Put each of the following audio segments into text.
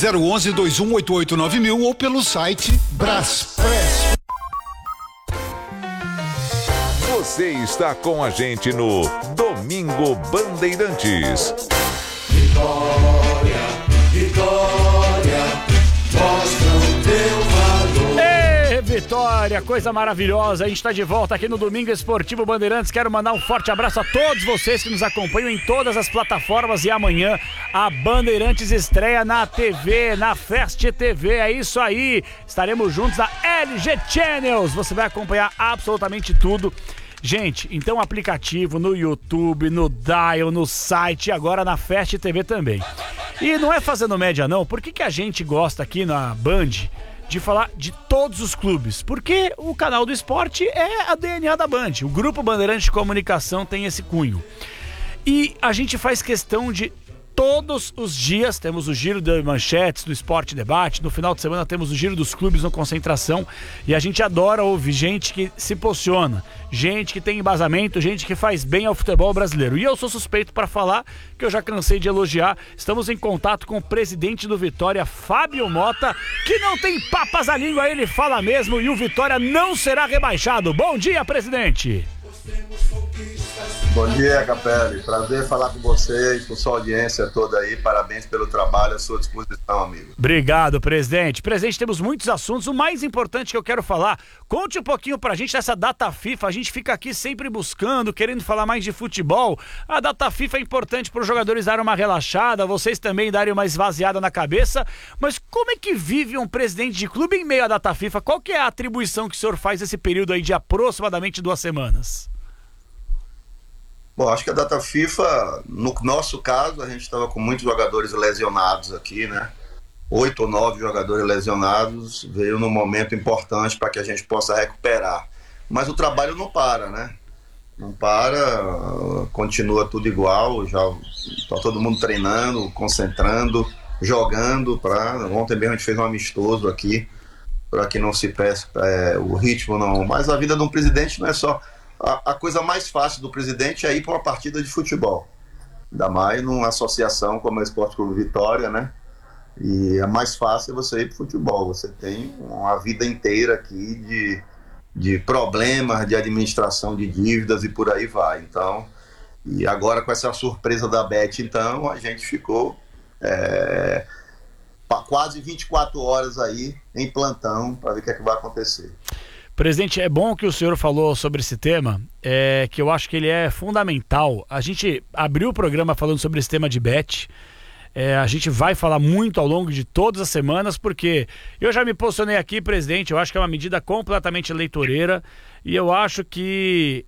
011-2188-9000 ou pelo site Braspress. Você está com a gente no Domingo Bandeirantes. Vitória, Vitória, mostra o teu valor. Ei, Vitória, coisa maravilhosa. A gente está de volta aqui no Domingo Esportivo Bandeirantes. Quero mandar um forte abraço a todos vocês que nos acompanham em todas as plataformas. E amanhã a Bandeirantes estreia na TV, na Fast TV. É isso aí. Estaremos juntos na LG Channels. Você vai acompanhar absolutamente tudo. Gente, então aplicativo no YouTube, no Dial, no site e agora na Fast TV também. E não é fazendo média não, por que a gente gosta aqui na Band de falar de todos os clubes? Porque o canal do esporte é a DNA da Band, o Grupo Bandeirante de Comunicação tem esse cunho. E a gente faz questão de todos os dias, temos o giro de manchetes do Esporte Debate, no final de semana temos o giro dos clubes no Concentração e a gente adora ouvir gente que se posiciona, gente que tem embasamento, gente que faz bem ao futebol brasileiro. E eu sou suspeito para falar, que eu já cansei de elogiar. Estamos em contato com o presidente do Vitória, Fábio Mota, que não tem papas à língua, ele fala mesmo e o Vitória não será rebaixado. Bom dia, presidente! Bom dia, Capelli. Prazer falar com vocês, com sua audiência toda aí. Parabéns pelo trabalho, à sua disposição, amigo. Obrigado, presidente. Presidente, temos muitos assuntos. O mais importante que eu quero falar, conte um pouquinho pra gente dessa data FIFA. A gente fica aqui sempre buscando, querendo falar mais de futebol. A data FIFA é importante para os jogadores darem uma relaxada, vocês também darem uma esvaziada na cabeça. Mas como é que vive um presidente de clube em meio à data FIFA? Qual que é a atribuição que o senhor faz nesse período aí de aproximadamente 2 semanas? Bom, acho que a data FIFA, no nosso caso, a gente estava com muitos jogadores lesionados aqui, né? 8 ou 9 jogadores lesionados, veio num momento importante para que a gente possa recuperar. Mas o trabalho não para, né? Não para, continua tudo igual, já está todo mundo treinando, concentrando, jogando. Ontem mesmo a gente fez um amistoso aqui, para que não se peça o ritmo, não. Mas a vida de um presidente não é só... A coisa mais fácil do presidente é ir para uma partida de futebol. Ainda mais numa associação como a Esporte Clube Vitória, né? E é mais fácil você ir para o futebol. Você tem uma vida inteira aqui de problemas, de administração de dívidas e por aí vai. Então, e agora com essa surpresa da Bet, então, a gente ficou quase 24 horas aí em plantão para ver o que é que vai acontecer. Presidente, é bom que o senhor falou sobre esse tema, que eu acho que ele é fundamental. A gente abriu o programa falando sobre esse tema de bet. A gente vai falar muito ao longo de todas as semanas, porque eu já me posicionei aqui, presidente, eu acho que é uma medida completamente eleitoreira e eu acho que,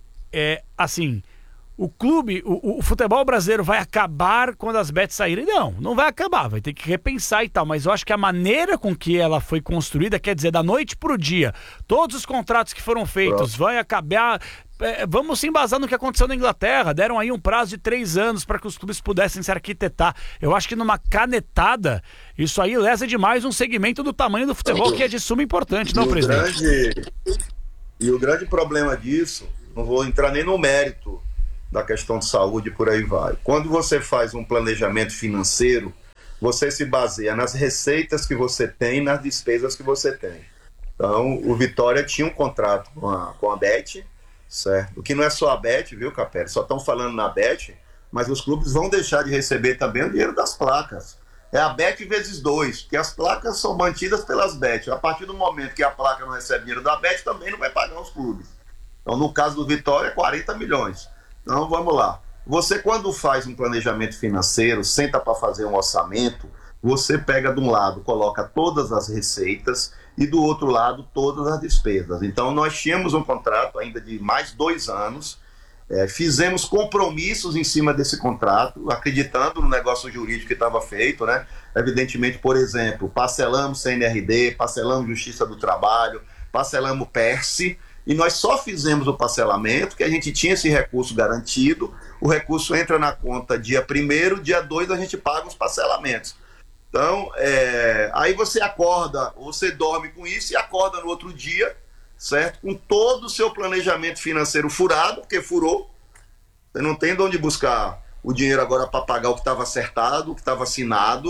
o clube, o futebol brasileiro vai acabar quando as bets saírem? Não vai acabar, vai ter que repensar e tal, mas eu acho que a maneira com que ela foi construída, quer dizer, da noite pro dia, todos os contratos que foram feitos vão acabar... Vamos se embasar no que aconteceu na Inglaterra, deram aí um prazo de 3 anos para que os clubes pudessem se arquitetar. Eu acho que numa canetada, isso aí lesa demais um segmento do tamanho do futebol que é de suma importância, não, presidente? E o grande problema disso, não vou entrar nem no mérito da questão de saúde e por aí vai. Quando você faz um planejamento financeiro, você se baseia nas receitas que você tem, nas despesas que você tem. Então, o Vitória tinha um contrato com a Bet, certo? O que não é só a Bet, viu, Capelli? Só estão falando na Bet, mas os clubes vão deixar de receber também o dinheiro das placas. É a Bet vezes 2, porque as placas são mantidas pelas Bet. A partir do momento que a placa não recebe dinheiro da Bet, também não vai pagar os clubes. Então, no caso do Vitória, 40 milhões. Então, vamos lá. Você, quando faz um planejamento financeiro, senta para fazer um orçamento, você pega de um lado, coloca todas as receitas e do outro lado todas as despesas. Então, nós tínhamos um contrato ainda de mais 2 anos, fizemos compromissos em cima desse contrato, acreditando no negócio jurídico que estava feito, né? Evidentemente, por exemplo, parcelamos CNRD, parcelamos Justiça do Trabalho, parcelamos PERSE, e nós só fizemos o parcelamento, que a gente tinha esse recurso garantido, o recurso entra na conta dia 1º, dia 2 a gente paga os parcelamentos. Então, aí você acorda, você dorme com isso e acorda no outro dia, certo? Com todo o seu planejamento financeiro furado, porque furou. Você não tem de onde buscar o dinheiro agora para pagar o que estava acertado, o que estava assinado,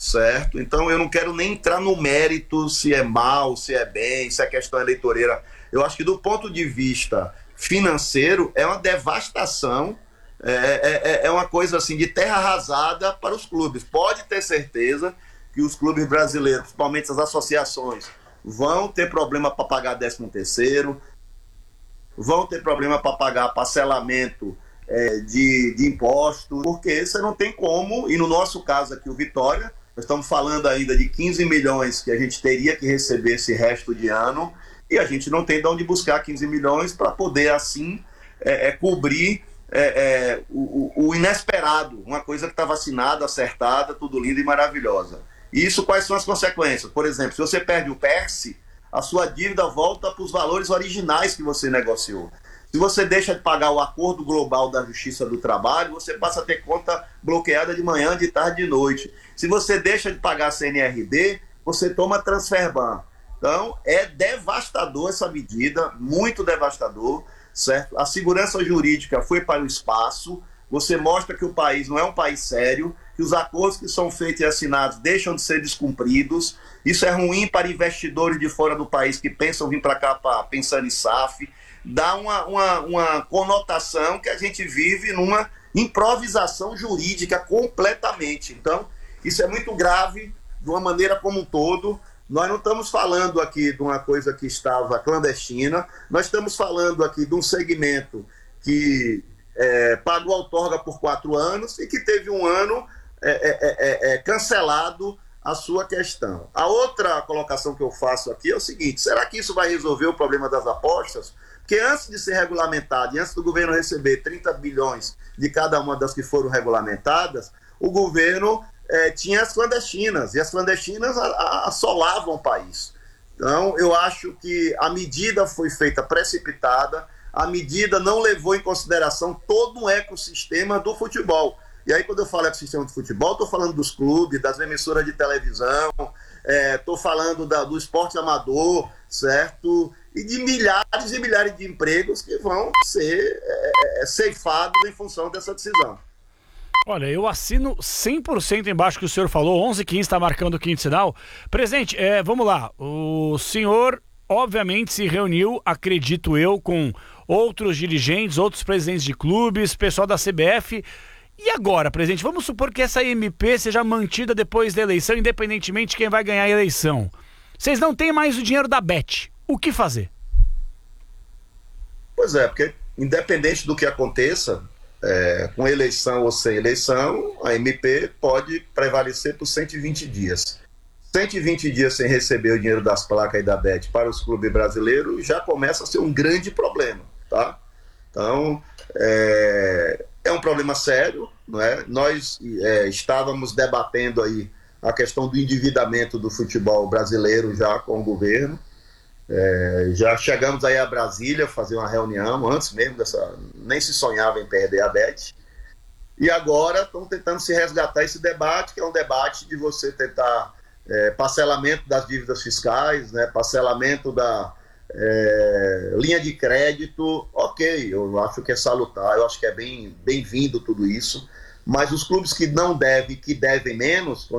certo? Então eu não quero nem entrar no mérito se é mal, se é bem, se é questão eleitoreira. Eu acho que do ponto de vista financeiro é uma devastação, é uma coisa assim de terra arrasada para os clubes. Pode ter certeza que os clubes brasileiros, principalmente as associações, vão ter problema para pagar 13º, vão ter problema para pagar parcelamento de impostos, porque você não tem como, e no nosso caso aqui o Vitória, nós estamos falando ainda de 15 milhões que a gente teria que receber esse resto de ano, e a gente não tem de onde buscar 15 milhões para poder assim cobrir o inesperado, uma coisa que está vacinada, acertada, tudo lindo e maravilhosa. E isso, quais são as consequências? Por exemplo, se você perde o PERSE, a sua dívida volta para os valores originais que você negociou. Se você deixa de pagar o acordo global da Justiça do Trabalho, você passa a ter conta bloqueada de manhã, de tarde e de noite. Se você deixa de pagar a CNRD, você toma Transferban. Então, é devastador essa medida, muito devastador, certo? A segurança jurídica foi para o espaço, você mostra que o país não é um país sério, que os acordos que são feitos e assinados deixam de ser descumpridos. Isso é ruim para investidores de fora do país que pensam vir para cá pensando em SAF. Dá uma conotação que a gente vive numa improvisação jurídica completamente. Então, isso é muito grave de uma maneira como um todo. Nós não estamos falando aqui de uma coisa que estava clandestina, nós estamos falando aqui de um segmento que pagou outorga por 4 anos e que teve um ano cancelado a sua questão. A outra colocação que eu faço aqui é o seguinte: será que isso vai resolver o problema das apostas? Porque antes de ser regulamentado e antes do governo receber 30 bilhões de cada uma das que foram regulamentadas, o governo tinha as clandestinas, e as clandestinas assolavam o país. Então, eu acho que a medida foi feita precipitada, a medida não levou em consideração todo um ecossistema do futebol. E aí, quando eu falo ecossistema do futebol, estou falando dos clubes, das emissoras de televisão, estou falando do esporte amador, certo? E de milhares e milhares de empregos que vão ser ceifados em função dessa decisão. Olha, eu assino 100% embaixo que o senhor falou. 11h15 está marcando o quinto sinal. Presidente, vamos lá. O senhor, obviamente, se reuniu, acredito eu, com outros dirigentes, outros presidentes de clubes, pessoal da CBF. E agora, presidente, vamos supor que essa MP seja mantida depois da eleição, independentemente de quem vai ganhar a eleição. Vocês não têm mais o dinheiro da Bet. O que fazer? Pois é, porque independente do que aconteça, com eleição ou sem eleição, a MP pode prevalecer por 120 dias. 120 dias sem receber o dinheiro das placas e da Bet para os clubes brasileiros já começa a ser um grande problema, tá? Então, é um problema sério, não é? Nós estávamos debatendo aí a questão do endividamento do futebol brasileiro já com o governo. Já chegamos aí a Brasília fazer uma reunião, antes mesmo nem se sonhava em perder a Bet, e agora estão tentando se resgatar esse debate, que é um debate de você tentar parcelamento das dívidas fiscais, né, parcelamento da linha de crédito. Ok, eu acho que é salutar, eu acho que é bem-vindo tudo isso, mas os clubes que não devem, que devem menos,